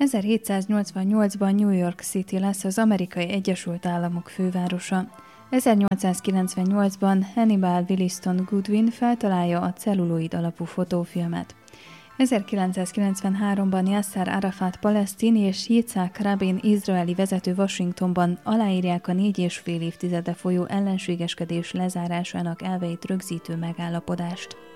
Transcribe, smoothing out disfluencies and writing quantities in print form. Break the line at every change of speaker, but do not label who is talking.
1788-ban New York City lesz az Amerikai Egyesült Államok fővárosa. 1898-ban Hannibal Williston Goodwin feltalálja a celluloid alapú fotófilmet. 1993-ban Yasser Arafat palesztin és Yitzhak Rabin izraeli vezető Washingtonban aláírják a 4,5 évtizede folyó ellenségeskedés lezárásának elveit rögzítő megállapodást.